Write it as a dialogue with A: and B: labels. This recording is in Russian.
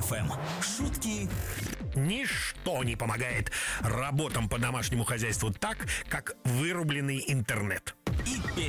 A: FM. Шутки.
B: Ничто не помогает работам по домашнему хозяйству так, как вырубленный интернет.
A: И песни.